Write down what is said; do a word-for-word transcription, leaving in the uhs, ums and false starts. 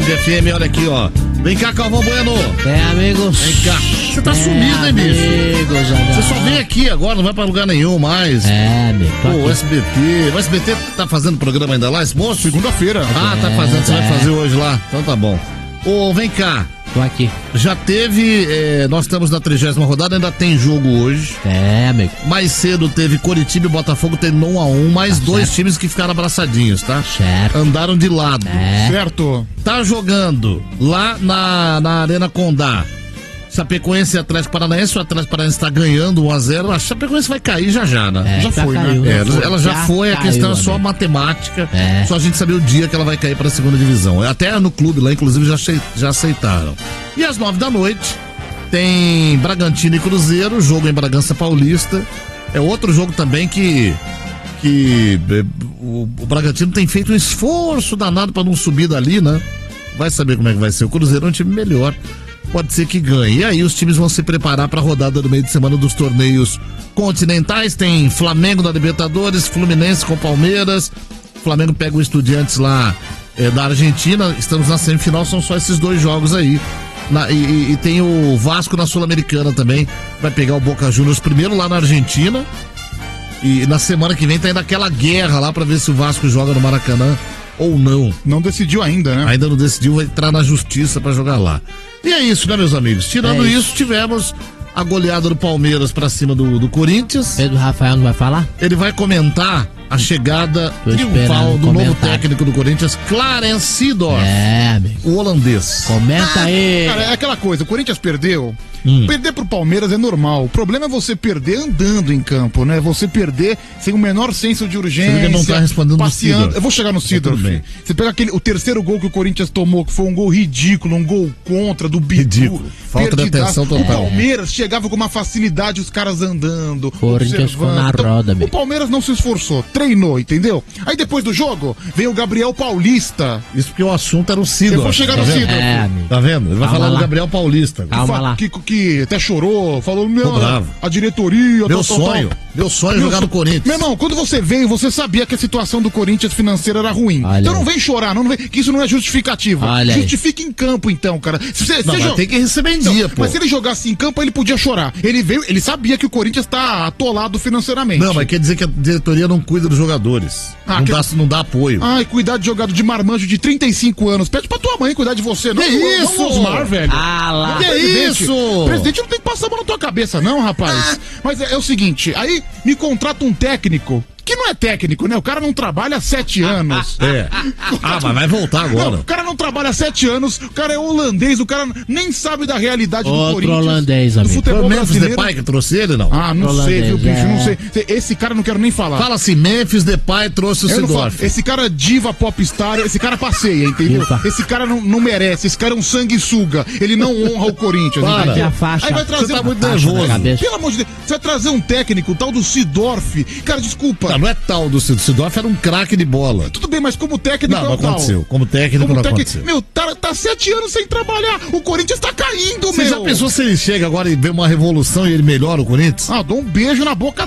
tarde, F M, olha aqui, ó. Vem cá, Calvão Bueno. É, amigos. Vem cá. Você tá é, sumido, hein, bicho? Amigos, Você só vem aqui agora, não vai pra lugar nenhum mais. É, amigo. Pô, o S B T. O S B T tá fazendo programa ainda lá, esse moço? Segunda-feira. Ah, tá É, fazendo, você é. vai fazer hoje lá. Então tá bom. Ô, vem cá. Tô aqui. Já teve, é, nós estamos na trigésima rodada, ainda tem jogo hoje. É, amigo. Mais cedo teve Coritiba e Botafogo, terminou um a um, mais Tá dois certo. times que ficaram abraçadinhos, tá? Certo. Andaram de lado. É. Certo. Tá jogando lá na, na Arena Condá. Chapecoense e Atlético Paranaense, o Atlético Paranaense tá ganhando um a zero, a Chapecoense vai cair já já, né? É, Já já foi, caiu, né? É, ela, ela já, Já foi, a caiu, questão é só amigo. matemática, É. só a gente saber o dia que ela vai cair para a segunda divisão. Até no clube lá, inclusive, já, achei- já aceitaram. E às nove da noite tem Bragantino e Cruzeiro, jogo em Bragança Paulista. É outro jogo também que, que é, o, o Bragantino tem feito um esforço danado para não subir dali, né? Vai saber como é que vai ser. O Cruzeiro é um time melhor. Pode ser que ganhe. E aí os times vão se preparar para a rodada do meio de semana dos torneios continentais. Tem Flamengo na Libertadores, Fluminense com Palmeiras. O Flamengo pega o Estudiantes lá é, da Argentina. Estamos na semifinal, são só esses dois jogos aí. Na- e, e- e tem o Vasco na Sul-Americana também. Vai pegar o Boca Juniors primeiro lá na Argentina. E na semana que vem tá indo aquela guerra lá para ver se o Vasco joga no Maracanã ou não. Não decidiu ainda, né? Ainda não decidiu, vai entrar na justiça pra jogar lá. E é isso, né, meus amigos? Tirando É isso. isso, tivemos a goleada do Palmeiras pra cima do, do Corinthians. Pedro Rafael não vai falar? Ele vai comentar a chegada Tô triunfal esperando do novo comentário. técnico do Corinthians, Clarence Seedorf, É, amigo. o holandês. Comenta aí. Cara, é aquela coisa, o Corinthians perdeu. Hum. Perder pro Palmeiras é normal. O problema é você perder andando em campo, né? Você perder sem o menor senso de urgência. Você não tá respondendo do passeando. Seedorf. Eu vou chegar no Seedorf. tudo bem. Você pega aquele, o terceiro gol que o Corinthians tomou, que foi um gol ridículo, um gol contra do Bidu. Ridículo. Falta de perdidaço. atenção total. O Palmeiras chegava com uma facilidade, os caras andando. Corinthians ficou na observando. roda, o amigo. Palmeiras não se esforçou, treinou, entendeu? Aí depois do jogo, vem o Gabriel Paulista. Isso porque o assunto era o Seedorf. Eu vou chegar tá no vendo? Seedorf. É, amigo. Tá vendo? Ele vai Calma falar do lá. Gabriel Paulista. Calma Fa- lá. Que, que até chorou, falou, meu, Tô bravo. a diretoria... Meu tal, tal, sonho, tal. meu sonho é Meu jogar so- no Corinthians. Meu irmão, quando você veio, você sabia que a situação do Corinthians financeira era ruim. Olha Então aí. não vem chorar, não, não vem, que isso não é justificativo. Olha aí. Justifica em campo, então, cara. Se você, Não, você mas jo- tem que receber em Não, dia, pô. Mas se ele jogasse em campo, ele podia chorar. Ele veio, ele sabia que o Corinthians tá atolado financeiramente. Não, mas quer dizer que a diretoria não cuida dos jogadores. Ah, não, que- dá, não dá apoio. Ai, cuidar de jogador de marmanjo de trinta e cinco anos. Pede pra tua mãe cuidar de você, não, Que não isso? o Osmar, velho. Ah lá. Não, Que presidente. isso? O presidente não tem que passar a mão na tua cabeça, não, rapaz. Mas é, é o seguinte, aí me contrata um técnico, que não é técnico, né? O cara não trabalha há sete anos. É. Ah, mas vai voltar agora. Não, o cara não trabalha há sete anos, o cara é holandês, o cara nem sabe da realidade do Outro Corinthians. holandês, do amigo. Foi futebol o Memphis brasileiro. Depay que trouxe ele, não? Ah, não sei, Holandês, viu, bicho? é. Não sei. Esse cara eu não quero nem falar. Fala assim, Memphis Depay trouxe o Eu não falo. Seedorf. Esse cara é diva popstar, esse cara passeia, entendeu? Diva. Esse cara não, não merece, esse cara é um sanguessuga. Ele não honra o Corinthians. Para. entendeu? Aqui a faixa. Aí vai trazer Você tá um- muito a faixa nervoso. na cabeça. Pelo amor de Deus, você vai trazer um técnico, o tal do Seedorf. Cara, desculpa. Não, não é tal do Seedorf. Seedorf era um craque de bola. Tudo bem, mas como técnico Não, é não o tal. aconteceu. Como técnico Como não técnico- aconteceu. Meu, tá, tá sete anos sem trabalhar. O Corinthians tá caindo, Você meu. já pensou se ele chega agora e vê uma revolução e ele melhora o Corinthians? Ah, dou um beijo na boca